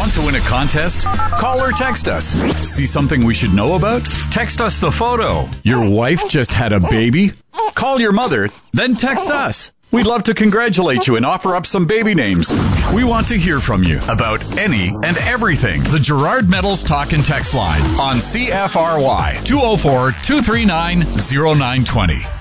Want to win a contest? Call or text us. See something we should know about? Text us the photo. Your wife just had a baby? Call your mother, then text us. We'd love to congratulate you and offer up some baby names. We want to hear from you about any and everything. The Gerard Metals Talk and Text line on CFRY 204-239-0920.